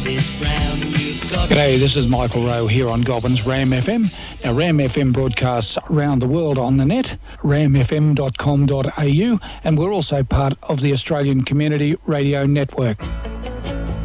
G'day, this is Michael Rowe here on Gobbins Ram FM. Now, Ram FM broadcasts around the world on the net, ramfm.com.au, and we're also part of the Australian Community Radio Network.